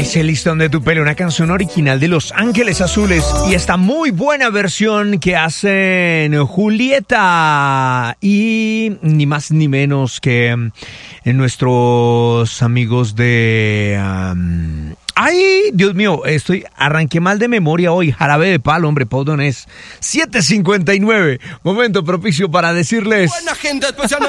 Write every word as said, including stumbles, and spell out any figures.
ese listón de tu pelo, una canción original de Los Ángeles Azules y esta muy buena versión que hacen Julieta y ni más ni menos que nuestros amigos de... Um, ¡Ay, Dios mío! Estoy, arranqué mal de memoria hoy. Jarabe de Palo, hombre, Pau Donés. siete cincuenta y nueve. Momento propicio para decirles... Buena gente, pues ya no